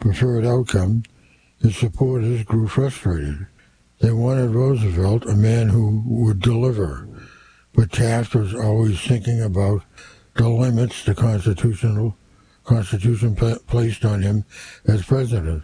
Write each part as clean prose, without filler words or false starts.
preferred outcome, his supporters grew frustrated. They wanted Roosevelt, a man who would deliver, but Taft was always thinking about the limits the Constitution placed on him as president.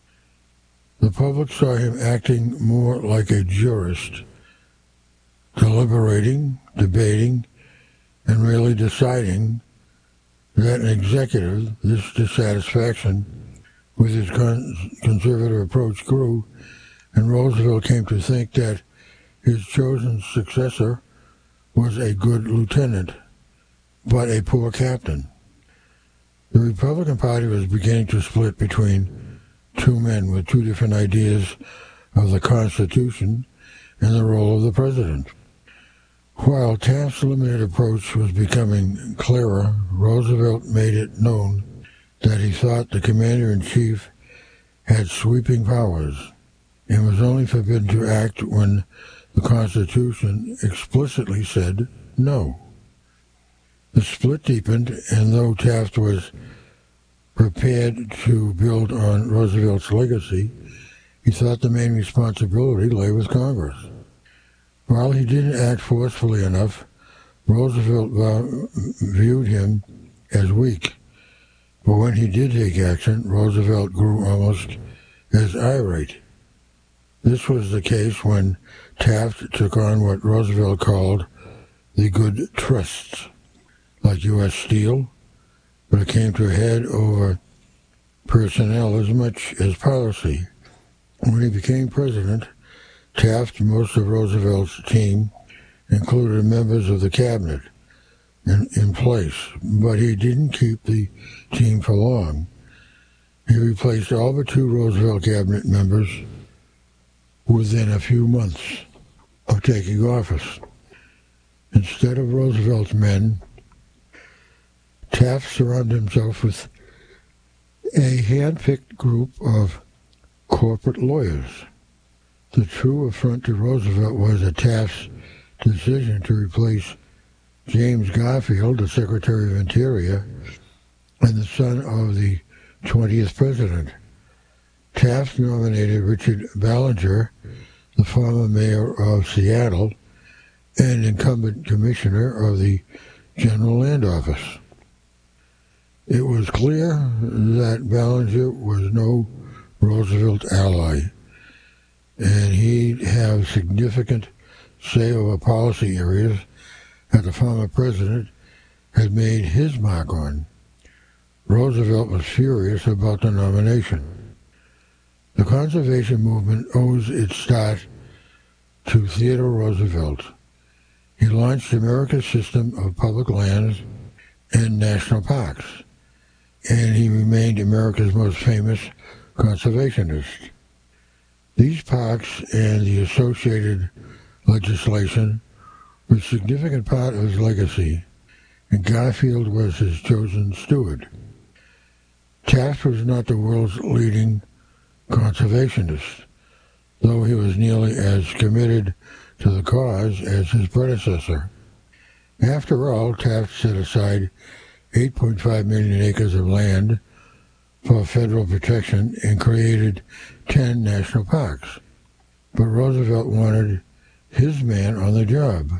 The public saw him acting more like a jurist, deliberating, debating, and really deciding. That an executive, this dissatisfaction with his conservative approach grew, and Roosevelt came to think that his chosen successor was a good lieutenant, but a poor captain. The Republican Party was beginning to split between two men with two different ideas of the Constitution and the role of the president. While Taft's limited approach was becoming clearer, Roosevelt made it known that he thought the commander-in-chief had sweeping powers and was only forbidden to act when the Constitution explicitly said no. The split deepened, and though Taft was prepared to build on Roosevelt's legacy, he thought the main responsibility lay with Congress. While he didn't act forcefully enough, Roosevelt viewed him as weak. But when he did take action, Roosevelt grew almost as irate. This was the case when Taft took on what Roosevelt called the good trusts, like U.S. Steel, but it came to a head over personnel as much as policy. When he became president, Taft and most of Roosevelt's team included members of the cabinet in place, but he didn't keep the team for long. He replaced all but two Roosevelt cabinet members within a few months of taking office. Instead of Roosevelt's men, Taft surrounded himself with a hand-picked group of corporate lawyers. The true affront to Roosevelt was that Taft's decision to replace James Garfield, the Secretary of Interior, and the son of the 20th president. Taft nominated Richard Ballinger, the former mayor of Seattle and incumbent commissioner of the General Land Office. It was clear that Ballinger was no Roosevelt ally, and he'd have significant say over policy areas that the former president had made his mark on. Roosevelt was furious about the nomination. The conservation movement owes its start to Theodore Roosevelt. He launched America's system of public lands and national parks, and he remained America's most famous conservationist. These parks and the associated legislation were a significant part of his legacy, and Garfield was his chosen steward. Taft was not the world's leading conservationist, though he was nearly as committed to the cause as his predecessor. After all, Taft set aside 8.5 million acres of land for federal protection and created 10 national parks. But Roosevelt wanted his man on the job.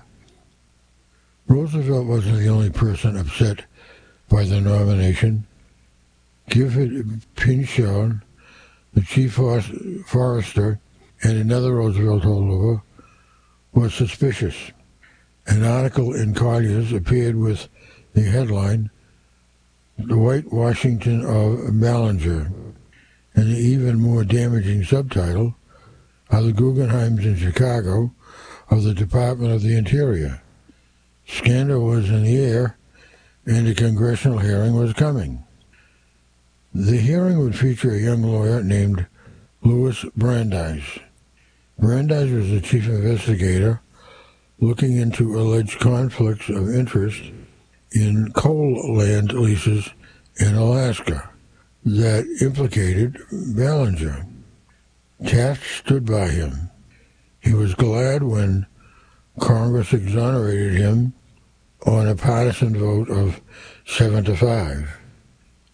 Roosevelt wasn't the only person upset by the nomination. Gifford Pinchot, the chief forester and another Roosevelt holdover, was suspicious. An article in Collier's appeared with the headline, "The White Washington of Ballinger," and the even more damaging subtitle, "Are the Guggenheims in Chicago of the Department of the Interior?" Scandal was in the air, and a congressional hearing was coming. The hearing would feature a young lawyer named Louis Brandeis. Brandeis was the chief investigator looking into alleged conflicts of interest in coal land leases in Alaska that implicated Ballinger. Taft stood by him. He was glad when Congress exonerated him on a partisan vote of 7-5.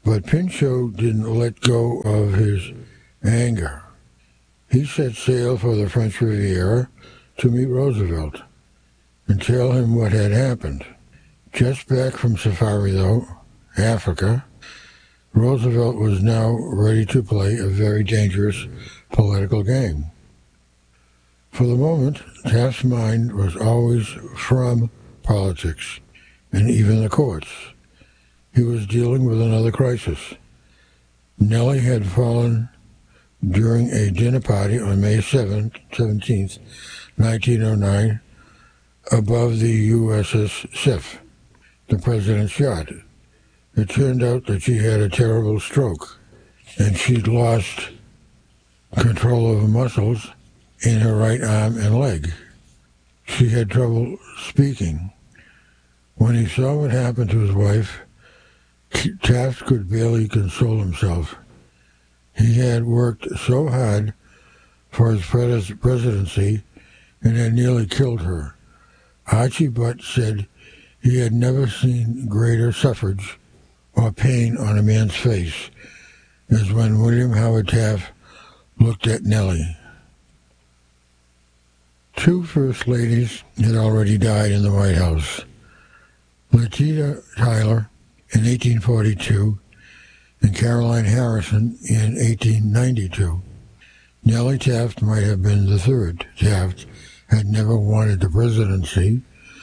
But Pinchot didn't let go of his anger. He set sail for the French Riviera to meet Roosevelt and tell him what had happened. Just back from safari, though, Africa, Roosevelt was now ready to play a very dangerous political game. For the moment, Taft's mind was always from politics and even the courts. He was dealing with another crisis. Nellie had fallen during a dinner party on May 17th, 1909, above the USS Sif, the president's yacht. It turned out that she had a terrible stroke, and she'd lost control of her muscles in her right arm and leg. She had trouble speaking. When he saw what happened to his wife, Taft could barely console himself. He had worked so hard for his presidency and had nearly killed her. Archie Butt said he had never seen greater suffrage or pain on a man's face as when William Howard Taft looked at Nellie. Two first ladies had already died in the White House. Letitia Tyler in 1842 and Caroline Harrison in 1892. Nellie Taft might have been the third. Taft had never wanted the presidency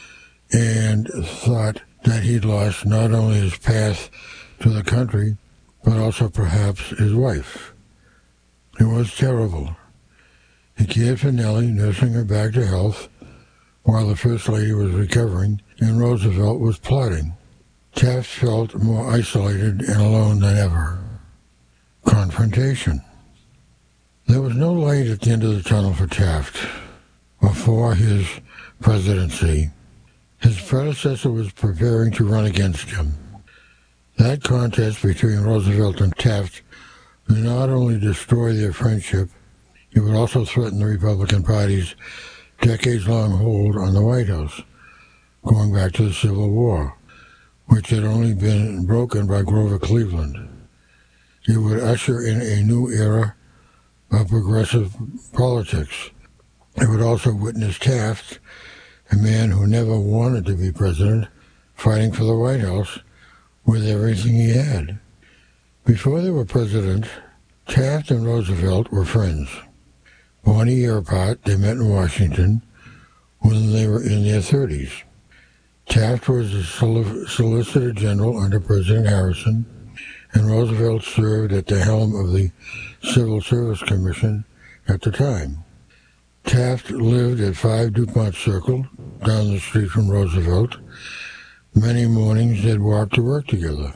and thought that he'd lost not only his path to the country, but also perhaps his wife. It was terrible. He cared for Nellie, nursing her back to health, while the First Lady was recovering and Roosevelt was plotting. Taft felt more isolated and alone than ever. Confrontation. There was no light at the end of the tunnel for Taft, or for his presidency. His predecessor was preparing to run against him. That contest between Roosevelt and Taft would not only destroy their friendship, it would also threaten the Republican Party's decades-long hold on the White House, going back to the Civil War, which had only been broken by Grover Cleveland. It would usher in a new era of progressive politics. It would also witness Taft, a man who never wanted to be president, fighting for the White House with everything he had. Before they were presidents, Taft and Roosevelt were friends. Born a year apart, they met in Washington when they were in their 30s. Taft was the Solicitor General under President Harrison, and Roosevelt served at the helm of the Civil Service Commission at the time. Taft lived at 5 DuPont Circle, down the street from Roosevelt. Many mornings they'd walk to work together.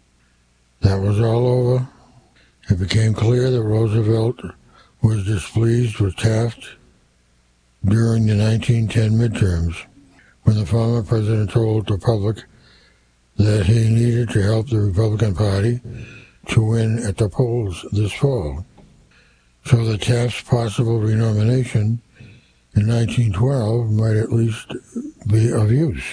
That was all over. It became clear that Roosevelt was displeased with Taft during the 1910 midterms, when the former president told the public that he needed to help the Republican Party to win at the polls this fall, so that Taft's possible renomination in 1912 might at least be of use.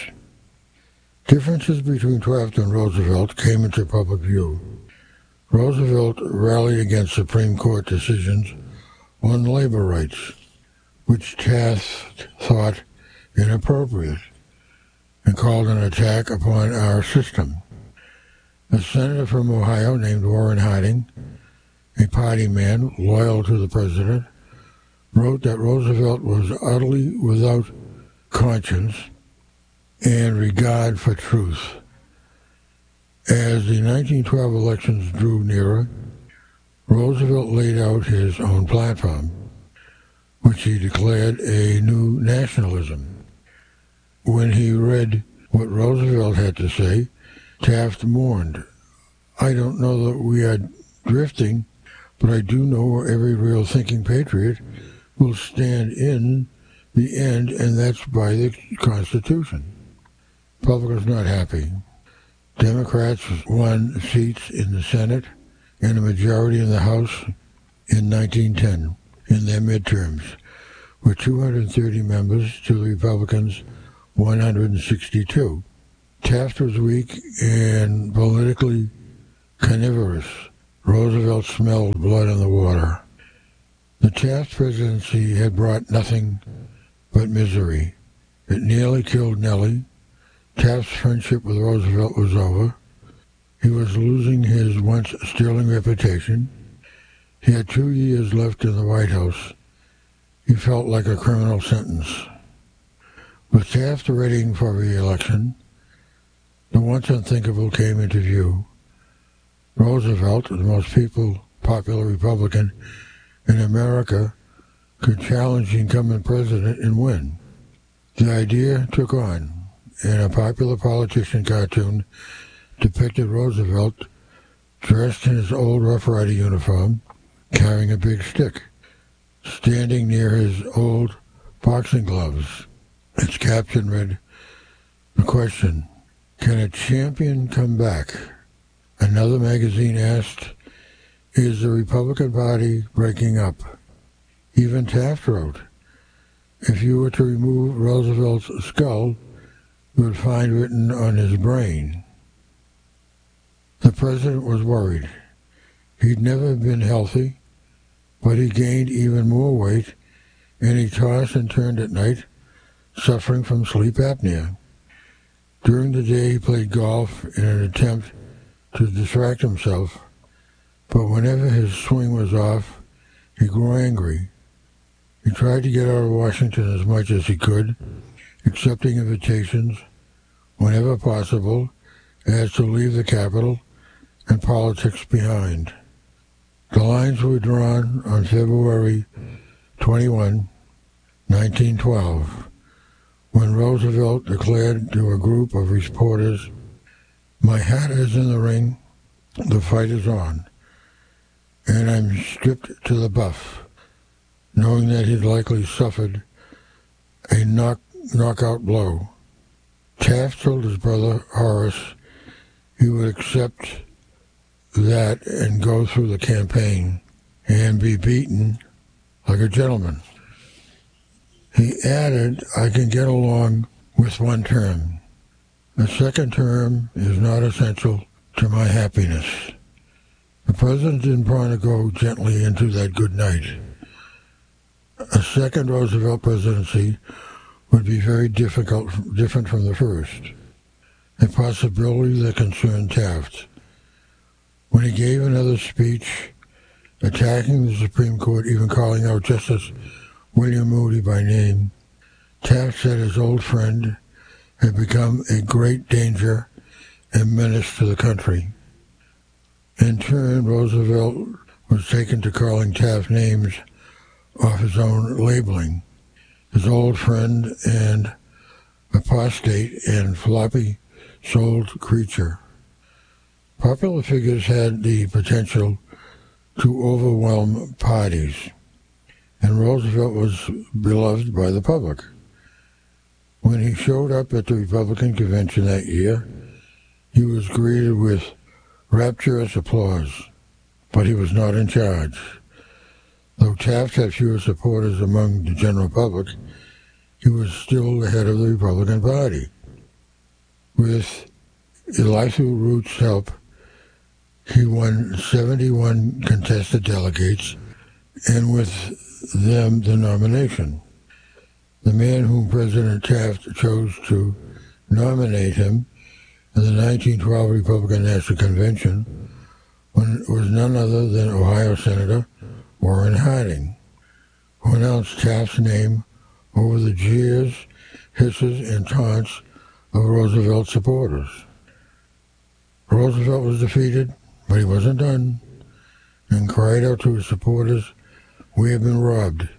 Differences between Taft and Roosevelt came into public view. Roosevelt rallied against Supreme Court decisions on labor rights, which Taft thought inappropriate, and called an attack upon our system. A senator from Ohio named Warren Harding, a party man loyal to the president, wrote that Roosevelt was utterly without conscience and regard for truth. As the 1912 elections drew nearer, Roosevelt laid out his own platform, which he declared a new nationalism. When he read what Roosevelt had to say, Taft mourned, "I don't know that we are drifting, but I do know every real thinking patriot will stand in the end, and that's by the Constitution." The public was not happy. Democrats won seats in the Senate and a majority in the House in 1910 in their midterms, with 230 members to the Republicans' 162. Taft was weak and politically carnivorous. Roosevelt smelled blood in the water. The Taft presidency had brought nothing but misery. It nearly killed Nellie. Taft's friendship with Roosevelt was over. He was losing his once sterling reputation. He had 2 years left in the White House. He felt like a criminal sentence. With Taft readying for re-election, the once unthinkable came into view. Roosevelt, the most popular Republican in America, could challenge the incumbent president and win. The idea took on, and a popular politician cartoon depicted Roosevelt dressed in his old Rough Rider uniform, carrying a big stick, standing near his old boxing gloves. Its caption read, "The question, can a champion come back?" Another magazine asked, "Is the Republican Party breaking up?" Even Taft wrote, "If you were to remove Roosevelt's skull, you would find written on his brain." The president was worried. He'd never been healthy, but he gained even more weight, and he tossed and turned at night, suffering from sleep apnea. During the day, he played golf in an attempt to distract himself, but whenever his swing was off, he grew angry. He tried to get out of Washington as much as he could, accepting invitations whenever possible, as to leave the capital and politics behind. The lines were drawn on February 21, 1912, when Roosevelt declared to a group of reporters, "My hat is in the ring, the fight is on, and I'm stripped to the buff," knowing that he'd likely suffered a knockout blow. Taft told his brother Horace he would accept that and go through the campaign and be beaten like a gentleman. He added, "I can get along with one term. A second term is not essential to my happiness." The president didn't want to go gently into that good night. A second Roosevelt presidency would be very different from the first, a possibility that concerned Taft. When he gave another speech attacking the Supreme Court, even calling out Justice William Moody by name, Taft said his old friend had become a great danger and menace to the country. In turn, Roosevelt was taken to calling Taft names off his own labeling, his old friend and apostate and floppy-souled creature. Popular figures had the potential to overwhelm parties, and Roosevelt was beloved by the public. When he showed up at the Republican convention that year, he was greeted with rapturous applause, but he was not in charge. Though Taft had fewer supporters among the general public, he was still the head of the Republican Party. With Elihu Root's help, he won 71 contested delegates, and with them the nomination. The man whom President Taft chose to nominate him in the 1912 Republican National Convention was none other than Ohio Senator Warren Harding, who announced Taft's name over the jeers, hisses, and taunts of Roosevelt supporters. Roosevelt was defeated, but he wasn't done, and cried out to his supporters, "We have been robbed."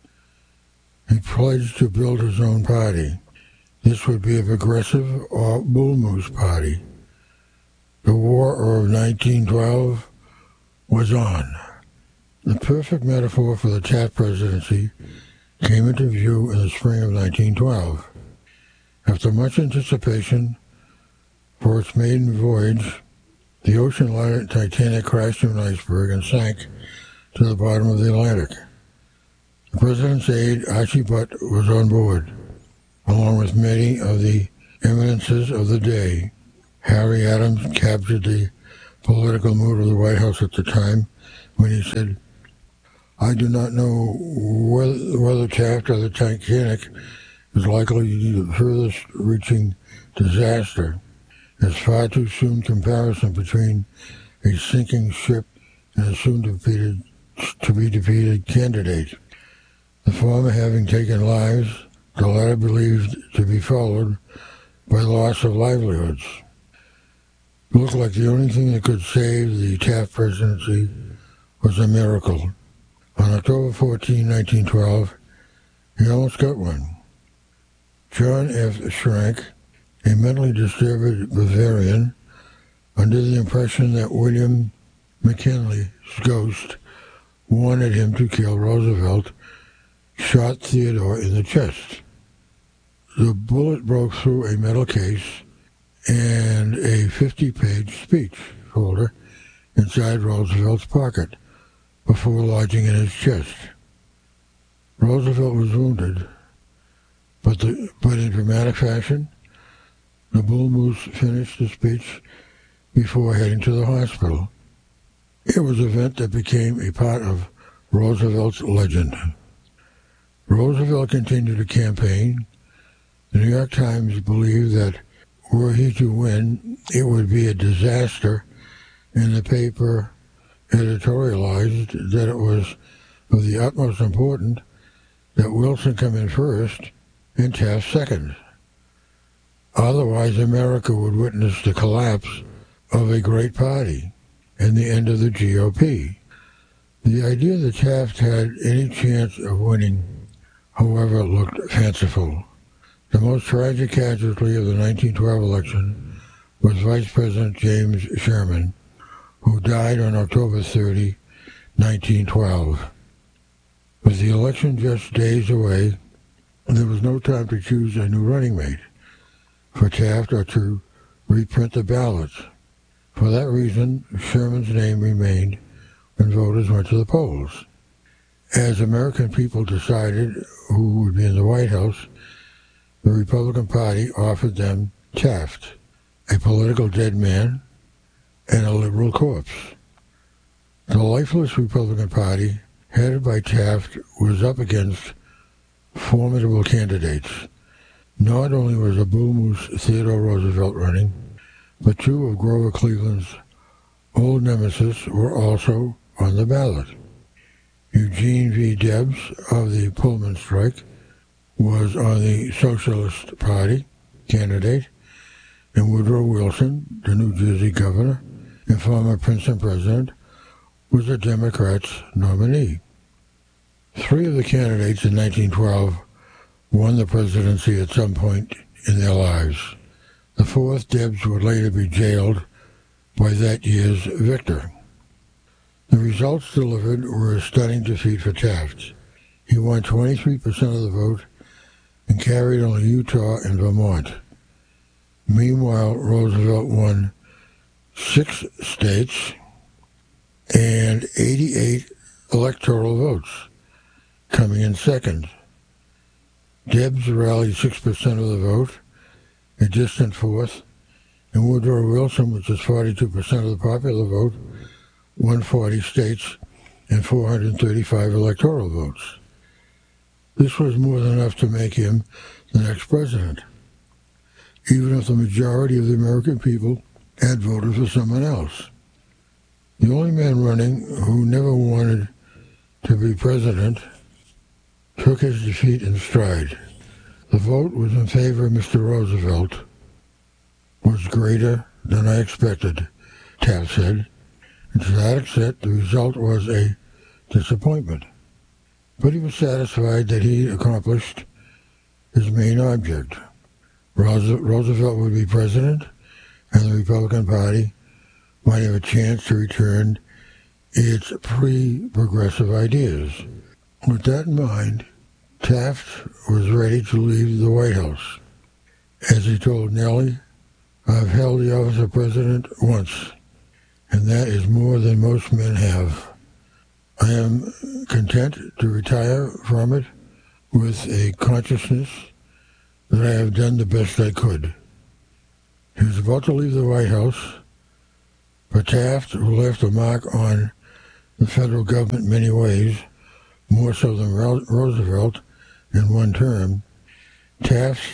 He pledged to build his own party. This would be a progressive or bull moose party. The War of 1912 was on. The perfect metaphor for the Taft presidency came into view in the spring of 1912. After much anticipation for its maiden voyage, the ocean liner Titanic crashed into an iceberg and sank to the bottom of the Atlantic. The president's aide, Archie Butt, was on board, along with many of the eminences of the day. Harry Adams captured the political mood of the White House at the time when he said, "I do not know whether Taft or the Titanic is likely to be the furthest reaching disaster. There's far too soon comparison between a sinking ship and a to be defeated candidate. The former having taken lives, the latter believed to be followed by loss of livelihoods. It looked like the only thing that could save the Taft presidency was a miracle. On October 14, 1912, he almost got one. John F. Schrank, a mentally disturbed Bavarian, under the impression that William McKinley's ghost wanted him to kill Roosevelt, shot Theodore in the chest. The bullet broke through a metal case and a 50-page speech folder inside Roosevelt's pocket before lodging in his chest. Roosevelt was wounded, but in dramatic fashion, the bull moose finished the speech before heading to the hospital. It was an event that became a part of Roosevelt's legend. Roosevelt continued to campaign. The New York Times believed that were he to win, it would be a disaster, and the paper editorialized that it was of the utmost importance that Wilson come in first and Taft second. Otherwise, America would witness the collapse of a great party and the end of the GOP. The idea that Taft had any chance of winning, however, looked fanciful. The most tragic casualty of the 1912 election was Vice President James Sherman, who died on October 30, 1912. With the election just days away, there was no time to choose a new running mate for Taft or to reprint the ballots. For that reason, Sherman's name remained when voters went to the polls. As American people decided who would be in the White House, the Republican Party offered them Taft, a political dead man, and a liberal corpse. The lifeless Republican Party, headed by Taft, was up against formidable candidates. Not only was a bull moose Theodore Roosevelt running, but two of Grover Cleveland's old nemesis were also on the ballot. Eugene V. Debs of the Pullman strike was on the Socialist Party candidate, and Woodrow Wilson, the New Jersey governor and former Princeton president, was the Democrats' nominee. Three of the candidates in 1912 won the presidency at some point in their lives. The fourth, Debs, would later be jailed by that year's victor. The results delivered were a stunning defeat for Taft. He won 23% of the vote and carried only Utah and Vermont. Meanwhile, Roosevelt won 6 states and 88 electoral votes, coming in second. Debs rallied 6% of the vote, a distant fourth, and Woodrow Wilson, which is 42% of the popular vote, won 40 states and 435 electoral votes. This was more than enough to make him the next president, even if the majority of the American people had voted for someone else. The only man running who never wanted to be president took his defeat in stride. The vote was in favor of Mr. Roosevelt. Was greater than I expected, Taft said, and to that extent the result was a disappointment. But he was satisfied that he accomplished his main object. Roosevelt would be president, and the Republican Party might have a chance to return its pre-progressive ideas. With that in mind, Taft was ready to leave the White House. As he told Nellie, "I've held the office of president once, and that is more than most men have. I am content to retire from it with a consciousness that I have done the best I could." He was about to leave the White House, But Taft, who left a mark on the federal government in many ways, more so than Roosevelt in one term, Taft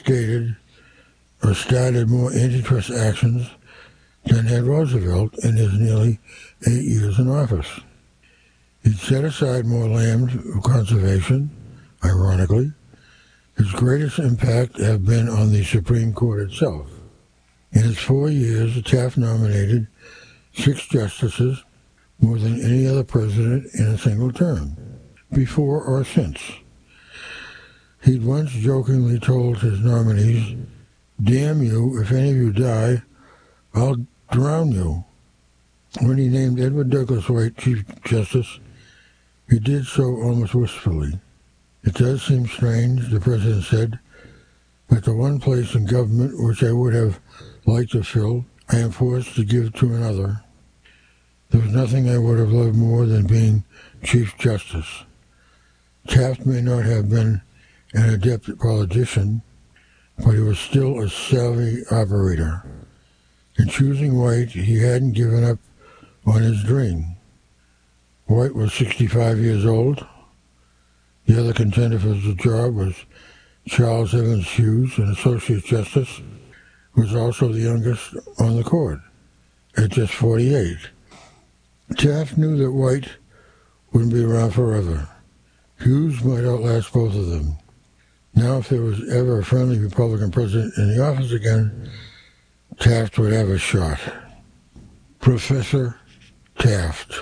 started more antitrust actions than had Roosevelt in his nearly 8 years in office. He'd set aside more land for conservation, ironically. His greatest impact have been on the Supreme Court itself. In his 4 years, Taft nominated 6 justices, more than any other president in a single term, before or since. He'd once jokingly told his nominees, "Damn you, if any of you die, I'll drown you." When he named Edward Douglas White Chief Justice, he did so almost wistfully. "It does seem strange," the president said, "that the one place in government which I would have liked to fill, I am forced to give to another. There was nothing I would have loved more than being Chief Justice." Taft may not have been an adept politician, but he was still a savvy operator. In choosing White, he hadn't given up on his dream. White was 65 years old. The other contender for the job was Charles Evans Hughes, an Associate Justice, who was also the youngest on the court, at just 48. Taft knew that White wouldn't be around forever. Hughes might outlast both of them. Now, if there was ever a friendly Republican president in the office again, Taft would have a shot. Professor Taft.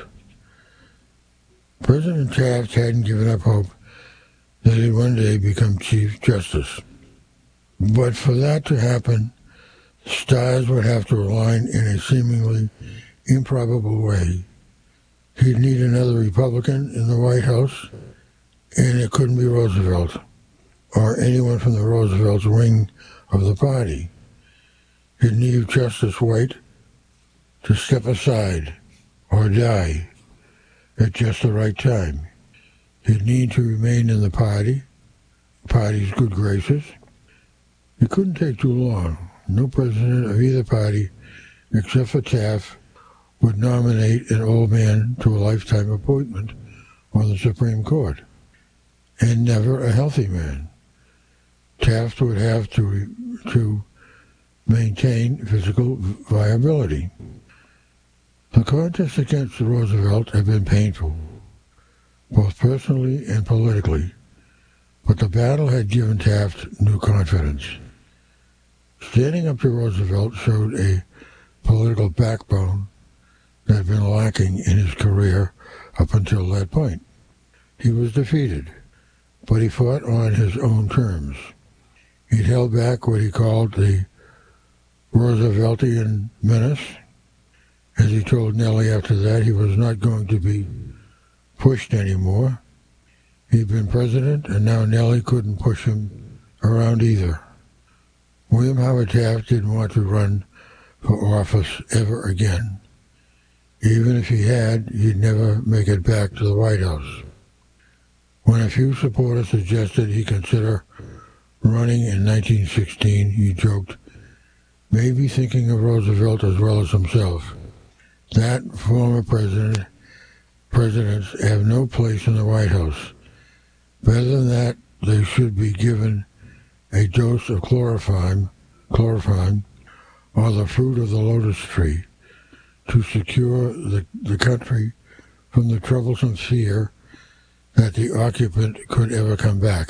President Taft hadn't given up hope that he'd one day become Chief Justice. But for that to happen, stars would have to align in a seemingly improbable way. He'd need another Republican in the White House, and it couldn't be Roosevelt or anyone from the Roosevelt's wing of the party. He'd need Justice White to step aside or die at just the right time. He'd need to remain in the party's good graces. It couldn't take too long. No president of either party, except for Taft, would nominate an old man to a lifetime appointment on the Supreme Court, and never a healthy man. Taft would have to maintain physical viability. The contest against Roosevelt had been painful, both personally and politically, but the battle had given Taft new confidence. Standing up to Roosevelt showed a political backbone that had been lacking in his career up until that point. He was defeated, but he fought on his own terms. He'd held back what he called the Rooseveltian menace. As he told Nellie after that, he was not going to be pushed anymore. He'd been president, and now Nellie couldn't push him around either. William Howard Taft didn't want to run for office ever again. Even if he had, he'd never make it back to the White House. When a few supporters suggested he consider running in 1916, he joked, maybe thinking of Roosevelt as well as himself. That former presidents have no place in the White House. Better than that, they should be given a dose of chloroform, or the fruit of the lotus tree, to secure the country from the troublesome fear that the occupant could ever come back.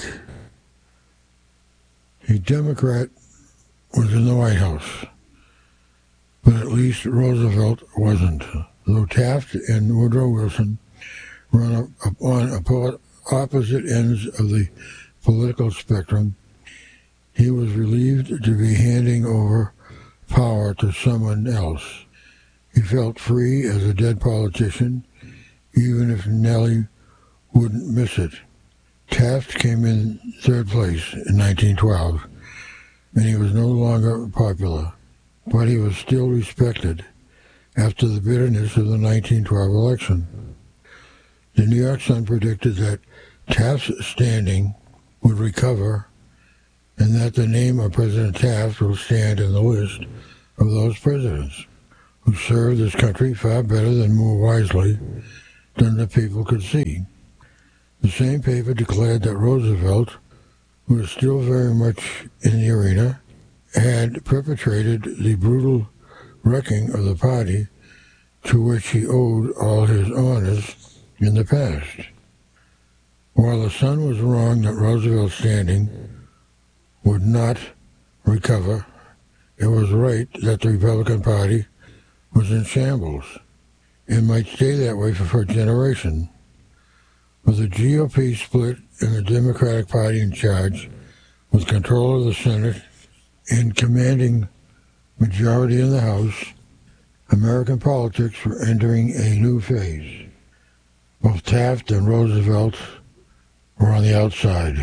A Democrat was in the White House, but at least Roosevelt wasn't. Though Taft and Woodrow Wilson were on opposite ends of the political spectrum, he was relieved to be handing over power to someone else. He felt free as a dead politician, even if Nellie wouldn't miss it. Taft came in third place in 1912, and he was no longer popular, but he was still respected after the bitterness of the 1912 election. The New York Sun predicted that Taft's standing would recover and that the name of President Taft will stand in the list of those presidents. who served this country far better and more wisely than the people could see. The same paper declared that Roosevelt, who was still very much in the arena, had perpetrated the brutal wrecking of the party to which he owed all his honors in the past. While the Sun was wrong that Roosevelt's standing would not recover, it was right that the Republican Party was in shambles. It might stay that way for a generation. With the GOP split and the Democratic Party in charge, with control of the Senate and commanding majority in the House, American politics were entering a new phase. Both Taft and Roosevelt were on the outside.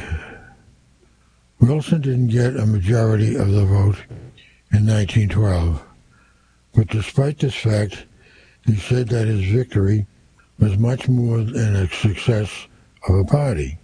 Wilson didn't get a majority of the vote in 1912, but despite this fact, he said that his victory was much more than a success of a party.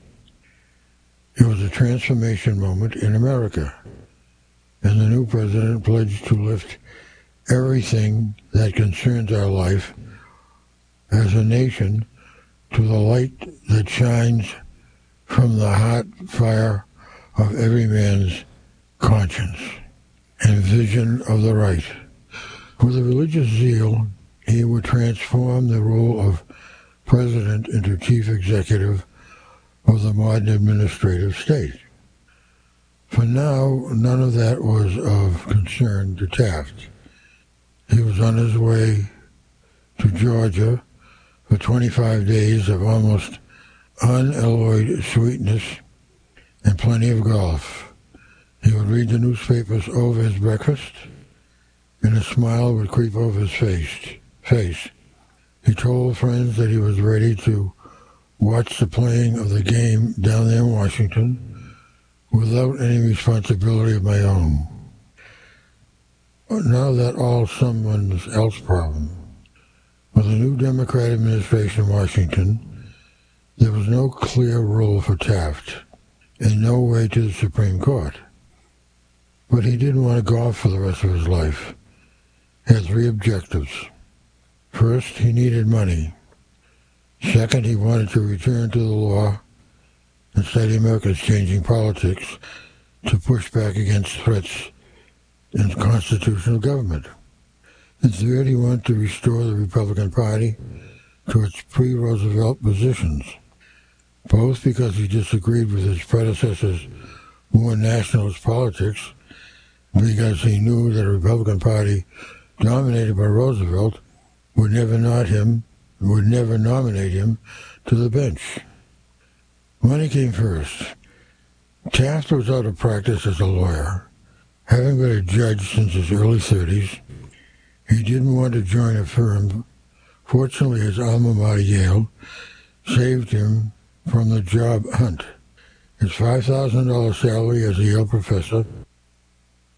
It was a transformation moment in America, and the new president pledged to lift everything that concerns our life as a nation to the light that shines from the hot fire of every man's conscience and vision of the right. With a religious zeal, he would transform the role of president into chief executive of the modern administrative state. For now, none of that was of concern to Taft. He was on his way to Georgia for 25 days of almost unalloyed sweetness and plenty of golf. He would read the newspapers over his breakfast, and a smile would creep over his face. He told friends that he was ready to watch the playing of the game down there in Washington without any responsibility of my own. Now that all someone else's problem. With a new Democrat administration in Washington, there was no clear role for Taft and no way to the Supreme Court. But he didn't want to golf for the rest of his life. He had three objectives. First, he needed money. Second, he wanted to return to the law and study America's changing politics to push back against threats in constitutional government. And third, he wanted to restore the Republican Party to its pre-Roosevelt positions, both because he disagreed with his predecessor's more nationalist politics, because he knew that a Republican Party dominated by Roosevelt would never nominate him to the bench. Money came first. Taft was out of practice as a lawyer. Having been a judge since his early 30s, he didn't want to join a firm. Fortunately, his alma mater, Yale, saved him from the job hunt. His $5,000 salary as a Yale professor